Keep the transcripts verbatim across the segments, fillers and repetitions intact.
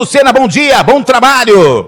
Lucena, bom dia, bom trabalho.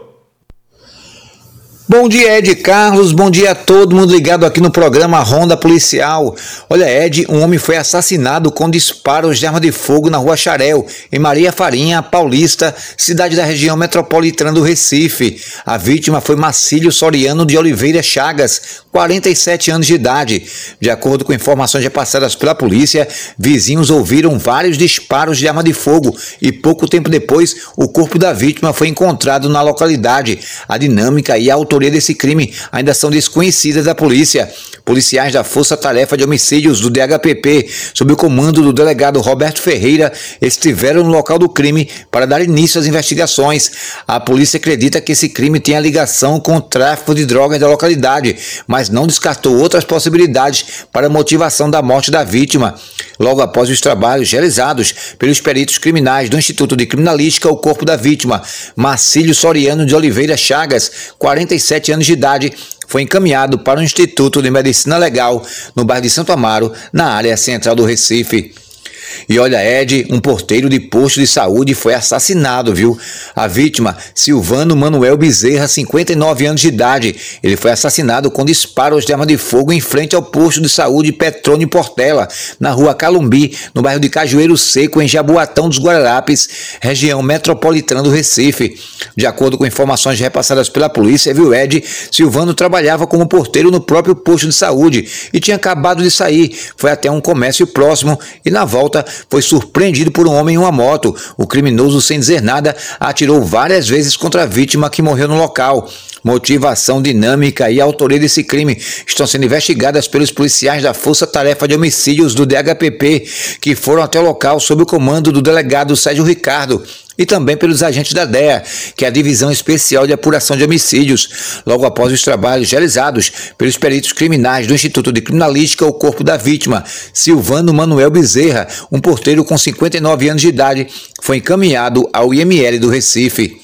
Bom dia, Ed Carlos, bom dia a todo mundo ligado aqui no programa Ronda Policial. Olha, Ed, um homem foi assassinado com disparos de arma de fogo na rua Xarel, em Maria Farinha, Paulista, cidade da região metropolitana do Recife. A vítima foi Marcílio Soriano de Oliveira Chagas, quarenta e sete anos de idade. De acordo com informações repassadas pela polícia, vizinhos ouviram vários disparos de arma de fogo e pouco tempo depois o corpo da vítima foi encontrado na localidade. A dinâmica e a autoria desse crime ainda são desconhecidas da polícia. Policiais da Força Tarefa de Homicídios do D H P P, sob o comando do delegado Roberto Ferreira, estiveram no local do crime para dar início às investigações. A polícia acredita que esse crime tenha ligação com o tráfico de drogas da localidade, mas não descartou outras possibilidades para a motivação da morte da vítima. Logo após os trabalhos realizados pelos peritos criminais do Instituto de Criminalística, o corpo da vítima, Marcílio Soriano de Oliveira Chagas, quarenta e sete anos de idade, foi encaminhado para o Instituto de Medicina Legal, no bairro de Santo Amaro, na área central do Recife. E olha, Ed, um porteiro de posto de saúde foi assassinado, viu? A vítima, Silvano Manuel Bezerra, cinquenta e nove anos de idade. Ele foi assassinado com disparos de arma de fogo em frente ao posto de saúde Petrônio Portela, na rua Calumbi, no bairro de Cajueiro Seco, em Jaboatão dos Guararapes, região metropolitana do Recife. De acordo com informações repassadas pela polícia, viu, Ed, Silvano trabalhava como porteiro no próprio posto de saúde e tinha acabado de sair. Foi até um comércio próximo e, na volta, foi surpreendido por um homem em uma moto. O criminoso, sem dizer nada, atirou várias vezes contra a vítima, que morreu no local. Motivação, dinâmica e autoria desse crime estão sendo investigadas pelos policiais da Força Tarefa de Homicídios do D H P P, que foram até o local sob o comando do delegado Sérgio Ricardo, e também pelos agentes da D E A, que é a Divisão Especial de Apuração de Homicídios. Logo após os trabalhos realizados pelos peritos criminais do Instituto de Criminalística, o corpo da vítima, Silvano Manuel Bezerra, um porteiro com cinquenta e nove anos de idade, foi encaminhado ao I M L do Recife.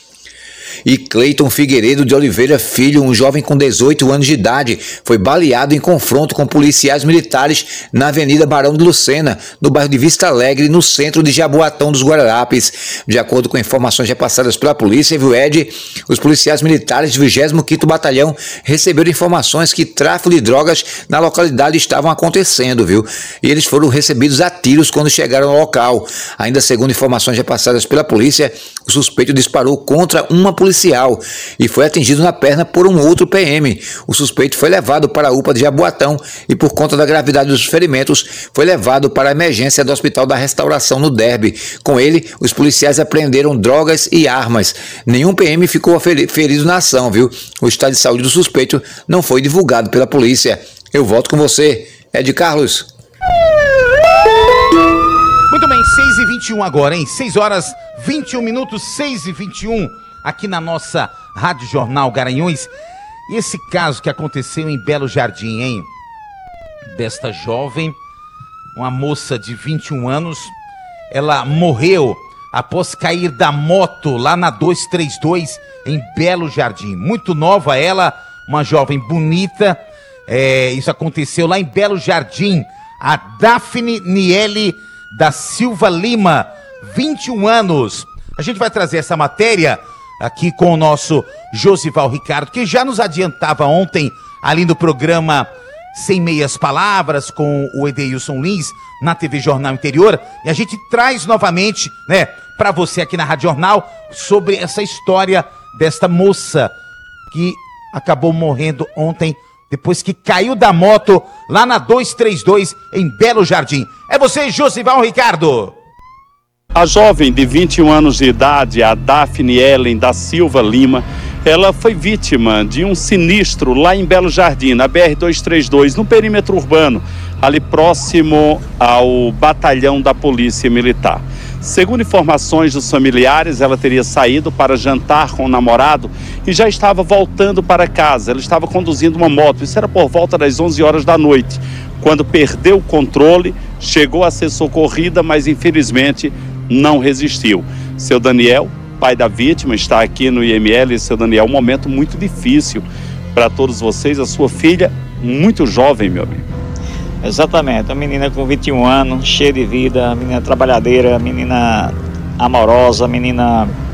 E Cleiton Figueiredo de Oliveira Filho, um jovem com dezoito anos de idade, foi baleado em confronto com policiais militares na Avenida Barão de Lucena, no bairro de Vista Alegre, no centro de Jaboatão dos Guararapes. De acordo com informações repassadas pela polícia, viu, Ed, os policiais militares do vigésimo quinto Batalhão receberam informações que tráfico de drogas na localidade estavam acontecendo, viu? E eles foram recebidos a tiros quando chegaram ao local. Ainda segundo informações repassadas pela polícia, o suspeito disparou contra uma policial e foi atingido na perna por um outro P M. O suspeito foi levado para a U P A de Jaboatão e, por conta da gravidade dos ferimentos, foi levado para a emergência do Hospital da Restauração, no Derby. Com ele, os policiais apreenderam drogas e armas. Nenhum P M ficou ferido na ação, viu? O estado de saúde do suspeito não foi divulgado pela polícia. Eu volto com você, Ed Carlos. Muito bem, seis e vinte e um agora, hein? seis horas e vinte e um minutos, seis e vinte e um, aqui na nossa Rádio Jornal Garanhuns. E esse caso que aconteceu em Belo Jardim, hein? Desta jovem, uma moça de vinte e um anos, ela morreu após cair da moto lá na duzentos e trinta e dois, em Belo Jardim. Muito nova ela, uma jovem bonita. É, isso aconteceu lá em Belo Jardim. A Daphne Niele da Silva Lima, vinte e um anos. A gente vai trazer essa matéria aqui com o nosso Josival Ricardo, que já nos adiantava ontem ali no programa Sem Meias Palavras com o Edeilson Lins na T V Jornal Interior, e a gente traz novamente, né, para você aqui na Rádio Jornal sobre essa história desta moça que acabou morrendo ontem depois que caiu da moto lá na duzentos e trinta e dois em Belo Jardim. É você, Josival Ricardo. A jovem de vinte e um anos de idade, a Daphne Ellen da Silva Lima, ela foi vítima de um sinistro lá em Belo Jardim, na B R duzentos e trinta e dois, no perímetro urbano, ali próximo ao batalhão da Polícia Militar. Segundo informações dos familiares, ela teria saído para jantar com o namorado e já estava voltando para casa. Ela estava conduzindo uma moto, isso era por volta das onze horas da noite, quando perdeu o controle, chegou a ser socorrida, mas infelizmente não resistiu. Seu Daniel, pai da vítima, está aqui no I M L. Seu Daniel, um momento muito difícil para todos vocês. A sua filha, muito jovem, meu amigo. Exatamente, uma menina com vinte e um anos, cheia de vida, menina trabalhadeira, menina amorosa, menina